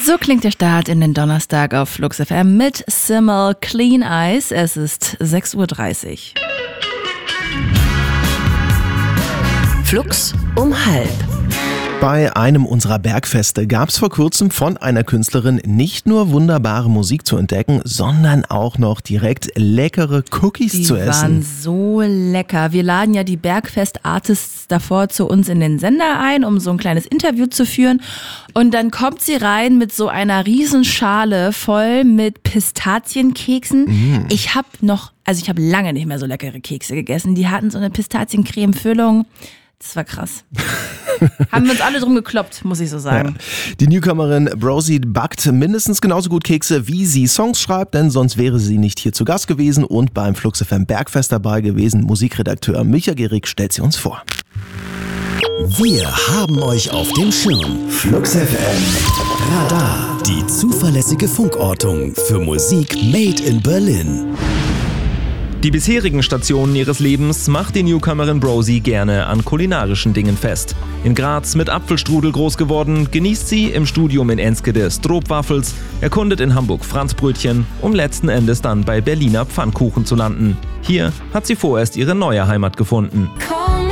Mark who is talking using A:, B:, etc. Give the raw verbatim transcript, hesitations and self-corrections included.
A: So klingt der Start in den Donnerstag auf Flux F M mit Simmel Clean Eyes. Es ist sechs Uhr dreißig.
B: Flux um halb.
C: Bei einem unserer Bergfeste gab es vor kurzem von einer Künstlerin nicht nur wunderbare Musik zu entdecken, sondern auch noch direkt leckere Cookies
A: Die
C: zu essen.
A: Die waren so lecker. Wir laden ja die Bergfest-Artists davor zu uns in den Sender ein, um so ein kleines Interview zu führen. Und dann kommt sie rein mit so einer Riesenschale voll mit Pistazienkeksen. Mm. Ich habe noch, also ich habe lange nicht mehr so leckere Kekse gegessen. Die hatten so eine Pistaziencreme-Füllung. Das war krass. Haben wir uns alle drum gekloppt, muss ich so sagen.
C: Ja. Die Newcomerin Brosi backt mindestens genauso gut Kekse, wie sie Songs schreibt, denn sonst wäre sie nicht hier zu Gast gewesen und beim Flux F M Bergfest dabei gewesen. Musikredakteur Micha Gehrig stellt sie uns vor.
D: Wir haben euch auf dem Schirm. Flux F M Radar, die zuverlässige Funkortung für Musik made in Berlin.
E: Die bisherigen Stationen ihres Lebens macht die Newcomerin Brosi gerne an kulinarischen Dingen fest. In Graz mit Apfelstrudel groß geworden, genießt sie im Studium in Enskede Stroopwafels, erkundet in Hamburg Franzbrötchen, um letzten Endes dann bei Berliner Pfannkuchen zu landen. Hier hat sie vorerst ihre neue Heimat gefunden.